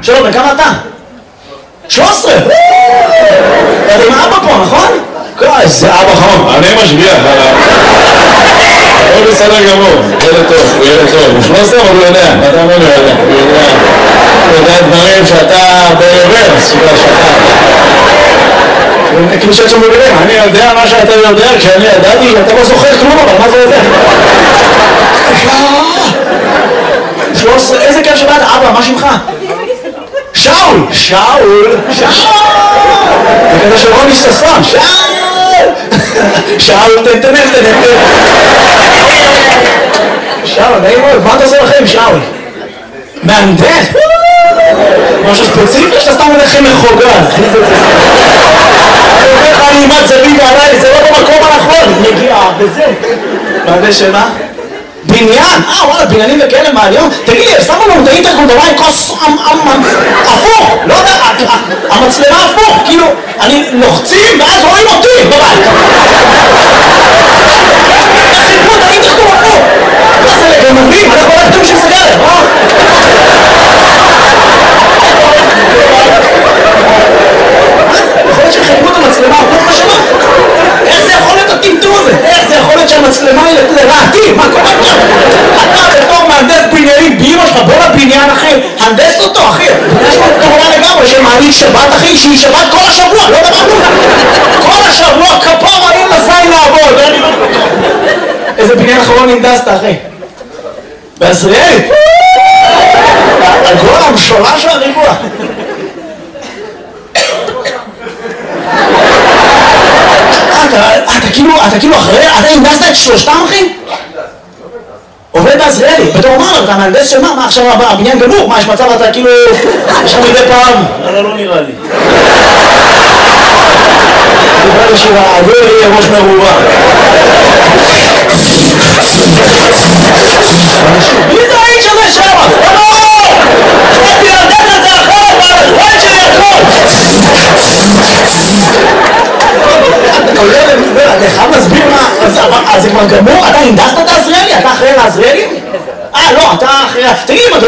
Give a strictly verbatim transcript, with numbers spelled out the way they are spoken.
שלום, וכמה אתה? שלוש עשרה! אתה עם אבא פה, נכון? איזה אבא חום, אני משגיח עליו. הוא בסדר גמור, ילד טוב, הוא ילד טוב. הוא שלוש עשרה, אבל הוא יודע, אתה אומר לי, הוא יודע. הוא יודע דברים שאתה ברוורס, שאתה שכח. כאילו שאת שם בגלל, אני יודע מה שאתה יודע, כשאני ידעתי, אתה לא זוכר כלום, אבל מה זה יודע? שלוש עשרה, איזה כיף שבאת, אבא, מה שמך? שאול! שאול! שאול! זה כזה של רוני ששון, שאול! שאול, תן, תן, תן, תן. שאול, נעים מאוד, מה אתה עושה לכם, שאול? מהנדס? משהו ספציפי שאתה סתם מלכם מחוגה. אני אומר לך, אני אימת זבי ועליי, זה לא במקום הנכון, מגיע, וזה. מהנדס שמה? בניין? אה, וואלה, בניינים וכאלה מעניין. תגיד לי, שמו לנו את האינטרקונדומיים כוס הפוך, לא יודע, המצלמה הפוך, כאילו, אני לוחצים ואז רואים אותי בבית. חיפו את האינטרקונדום הפוך. מה זה לגנבים? אנחנו לא כתוב שסגרת, אה? יכול להיות שחיפו את המצלמה הפוך בשנה? איך זה יכול להיות הטמטום הזה? איך זה יכול להיות שהמצלמה היא לרעתי? מה קורה עכשיו? אתה בתור מהנדס בניינים באמא שלך, בוא לבניין אחי, הנדס אותו אחי. יש לו כמובן לגמרי שמעלית שבת אחי, שהיא שבת כל השבוע, לא דבר כלום. כל השבוע כפר אני לזין לעבוד. איזה בניין אחרון ננדסת אחי? בעזריאלי? הגול המשולש והריבוע. אתה כאילו, אתה כאילו אחרי, אתה הנדסת את שלושתם אחי? עובד בעזריאלי, בתור מה, אתה מהנדס של מה? מה עכשיו הבניין גמור? מה, יש מצב אתה כאילו, יש לך מדי פעם? אבל לא נראה לי. דיבר לשירה, עבור יהיה ראש מרובה. מי זה האיש הזה שם? לא! הייתי להנדס את זה אחרת, והחלט שלי הכל! אתה חייב להסביר מה, אז זה כבר גמור? אתה הנדסת את העזריאלי? אתה אחראי לעזריאלי? אה לא, אתה אחראי... תגיד,